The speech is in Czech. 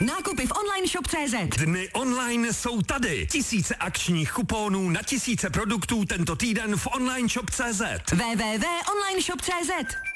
Nákupy v online shop.cz. Dny online jsou tady. Tisíce akčních kuponů na tisíce produktů tento týden v online shop.cz. www.onlineshop.cz.